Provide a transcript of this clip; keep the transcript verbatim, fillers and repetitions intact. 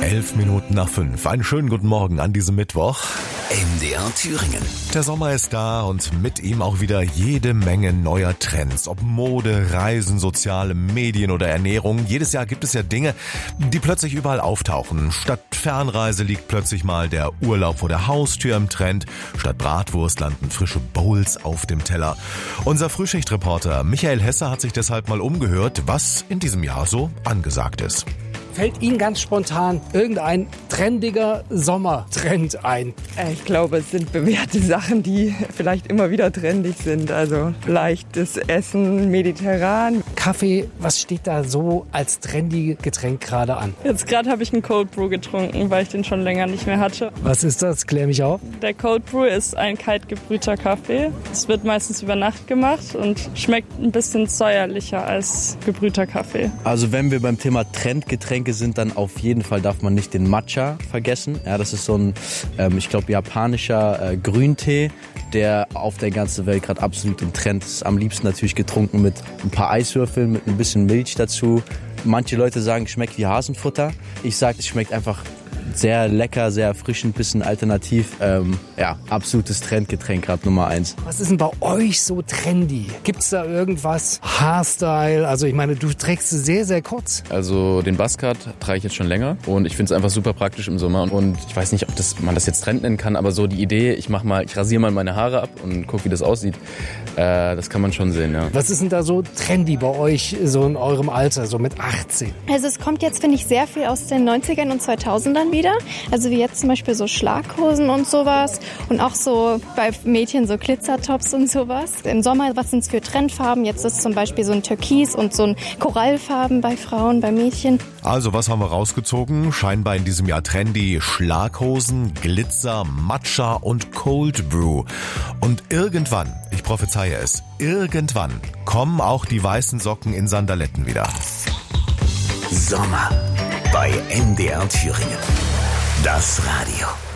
Elf Minuten nach fünf. Einen schönen guten Morgen an diesem Mittwoch. M D R Thüringen. Der Sommer ist da und mit ihm auch wieder jede Menge neuer Trends. Ob Mode, Reisen, soziale Medien oder Ernährung. Jedes Jahr gibt es ja Dinge, die plötzlich überall auftauchen. Statt Fernreise liegt plötzlich mal der Urlaub vor der Haustür im Trend. Statt Bratwurst landen frische Bowls auf dem Teller. Unser Frühschichtreporter Michael Hesse hat sich deshalb mal umgehört, was in diesem Jahr so angesagt ist. Fällt Ihnen ganz spontan irgendein trendiger Sommertrend ein? Ich glaube, es sind bewährte Sachen, die vielleicht immer wieder trendig sind. Also leichtes Essen, mediterran. Kaffee, was steht da so als trendy Getränk gerade an? Jetzt gerade habe ich einen Cold Brew getrunken, weil ich den schon länger nicht mehr hatte. Was ist das? Klär mich auf. Der Cold Brew ist ein kalt gebrühter Kaffee. Es wird meistens über Nacht gemacht und schmeckt ein bisschen säuerlicher als gebrühter Kaffee. Also wenn wir beim Thema Trendgetränke sind, dann auf jeden Fall darf man nicht den Matcha vergessen. Ja, das ist so ein, ähm, ich glaube, japanischer äh, Grüntee, der auf der ganzen Welt gerade absolut im Trend ist. Am liebsten natürlich getrunken mit ein paar Eiswürfeln, mit ein bisschen Milch dazu. Manche Leute sagen, es schmeckt wie Hasenfutter. Ich sage, es schmeckt einfach sehr lecker, sehr erfrischend, bisschen alternativ. Ähm, ja, absolutes Trendgetränk, gerade Nummer eins. Was ist denn bei euch so trendy? Gibt's da irgendwas? Haarstyle? Also ich meine, du trägst es sehr, sehr kurz. Also den Buzzcut trage ich jetzt schon länger und ich finde es einfach super praktisch im Sommer. Und ich weiß nicht, ob das, man das jetzt Trend nennen kann, aber so die Idee, ich mach mal, ich rasiere mal meine Haare ab und guck, wie das aussieht, äh, das kann man schon sehen, ja. Was ist denn da so trendy bei euch, so in eurem Alter, so mit achtzehn? Also es kommt jetzt, finde ich, sehr viel aus den neunzigern und zweitausendern wieder. Also wie jetzt zum Beispiel so Schlaghosen und sowas und auch so bei Mädchen so Glitzertops und sowas. Im Sommer, was sind es für Trendfarben? Jetzt ist zum Beispiel so ein Türkis und so ein Korallfarben bei Frauen, bei Mädchen. Also was haben wir rausgezogen? Scheinbar in diesem Jahr trendy Schlaghosen, Glitzer, Matcha und Cold Brew. Und irgendwann, ich prophezeie es, irgendwann kommen auch die weißen Socken in Sandaletten wieder. Sommer bei M D R Thüringen. Das Radio.